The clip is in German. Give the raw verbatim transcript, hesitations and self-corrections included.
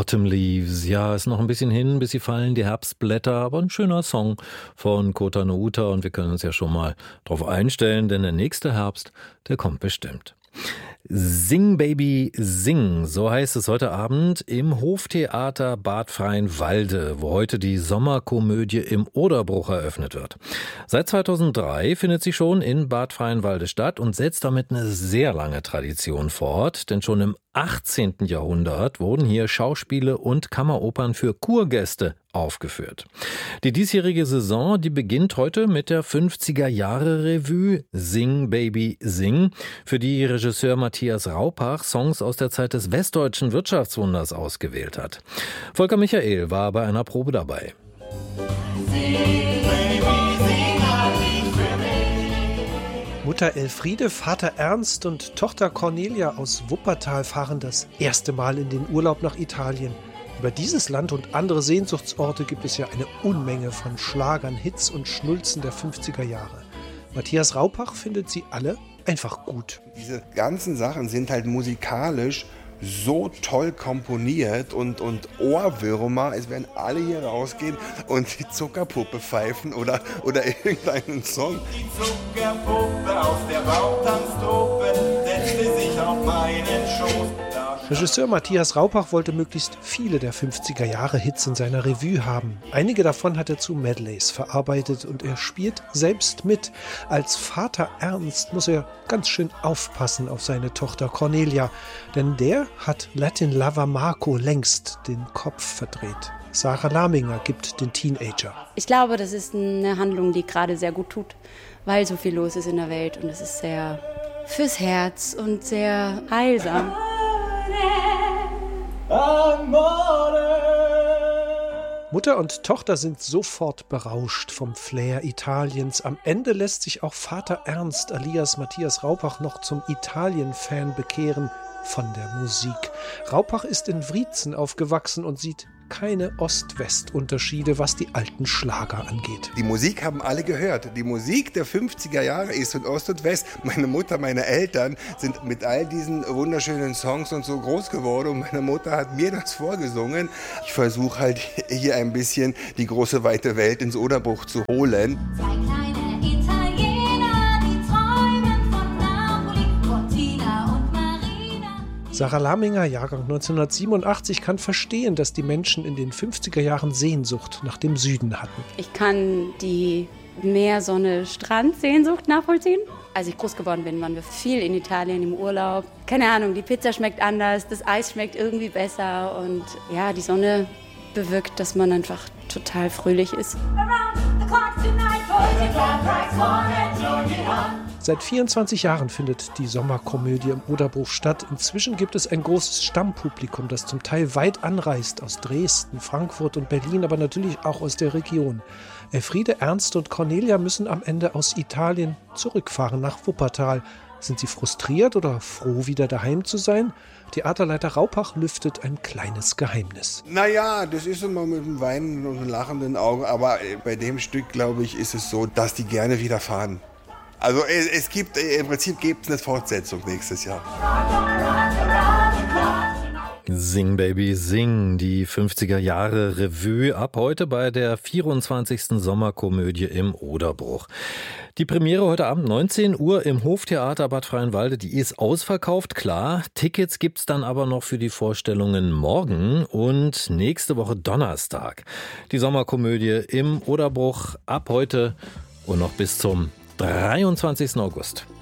Autumn Leaves. Ja, ist noch ein bisschen hin, bis sie fallen, die Herbstblätter, aber ein schöner Song von Kota no Uta und wir können uns ja schon mal drauf einstellen, denn der nächste Herbst, der kommt bestimmt. Sing Baby Sing, so heißt es heute Abend im Hoftheater Bad Freienwalde, wo heute die Sommerkomödie im Oderbruch eröffnet wird. Seit zweitausenddrei findet sie schon in Bad Freienwalde statt und setzt damit eine sehr lange Tradition fort, denn schon im achtzehnten Jahrhundert wurden hier Schauspiele und Kammeropern für Kurgäste aufgeführt. Die diesjährige Saison, die beginnt heute mit der fünfziger-Jahre-Revue Sing Baby Sing, für die Regisseur Matthias Raupach Songs aus der Zeit des westdeutschen Wirtschaftswunders ausgewählt hat. Volker Michael war bei einer Probe dabei. Mutter Elfriede, Vater Ernst und Tochter Cornelia aus Wuppertal fahren das erste Mal in den Urlaub nach Italien. Über dieses Land und andere Sehnsuchtsorte gibt es ja eine Unmenge von Schlagern, Hits und Schnulzen der fünfziger Jahre. Matthias Raupach findet sie alle einfach gut. Diese ganzen Sachen sind halt musikalisch so toll komponiert und, und Ohrwürmer. Es werden alle hier rausgehen und die Zuckerpuppe pfeifen oder, oder irgendeinen Song. Die Zuckerpuppe auf der Bautanztruppe setzte sich auf meinen Schoß. Regisseur Matthias Raupach wollte möglichst viele der fünfziger-Jahre-Hits in seiner Revue haben. Einige davon hat er zu Medleys verarbeitet und er spielt selbst mit. Als Vater Ernst muss er ganz schön aufpassen auf seine Tochter Cornelia, denn der hat Latin Lover Marco längst den Kopf verdreht. Sarah Laminger gibt den Teenager. Ich glaube, das ist eine Handlung, die gerade sehr gut tut, weil so viel los ist in der Welt und es ist sehr fürs Herz und sehr heilsam. Mutter und Tochter sind sofort berauscht vom Flair Italiens. Am Ende lässt sich auch Vater Ernst alias Matthias Raupach noch zum Italien-Fan bekehren von der Musik. Raupach ist in Wriezen aufgewachsen und sieht keine Ost-West-Unterschiede, was die alten Schlager angeht. Die Musik haben alle gehört. Die Musik der fünfziger Jahre ist von Ost und West. Meine Mutter, meine Eltern sind mit all diesen wunderschönen Songs und so groß geworden und meine Mutter hat mir das vorgesungen. Ich versuche halt hier ein bisschen die große weite Welt ins Oderbruch zu holen. Zwei kleine Italiener, die träumen von Napoli, Cortina und Marina. Sarah Laminger, Jahrgang neunzehnhundertsiebenundachtzig, kann verstehen, dass die Menschen in den fünfziger Jahren Sehnsucht nach dem Süden hatten. Ich kann die Meer, Sonne, Strand Sehnsucht nachvollziehen. Als ich groß geworden bin, waren wir viel in Italien im Urlaub. Keine Ahnung, die Pizza schmeckt anders, das Eis schmeckt irgendwie besser und ja, die Sonne bewirkt, dass man einfach total fröhlich ist. Seit vierundzwanzig Jahren findet die Sommerkomödie im Oderbruch statt. Inzwischen gibt es ein großes Stammpublikum, das zum Teil weit anreist, aus Dresden, Frankfurt und Berlin, aber natürlich auch aus der Region. Elfriede, Ernst und Cornelia müssen am Ende aus Italien zurückfahren nach Wuppertal. Sind sie frustriert oder froh, wieder daheim zu sein? Theaterleiter Raupach lüftet ein kleines Geheimnis. Naja, das ist immer mit einem weinenden und einem lachenden Auge, aber bei dem Stück, glaube ich, ist es so, dass die gerne wieder fahren. Also es, es gibt, im Prinzip gibt es eine Fortsetzung nächstes Jahr. Sing Baby Sing, die fünfziger-Jahre-Revue, ab heute bei der vierundzwanzigsten Sommerkomödie im Oderbruch. Die Premiere heute Abend neunzehn Uhr im Hoftheater Bad Freienwalde, die ist ausverkauft, klar. Tickets gibt's dann aber noch für die Vorstellungen morgen und nächste Woche Donnerstag. Die Sommerkomödie im Oderbruch ab heute und noch bis zum dreiundzwanzigsten August.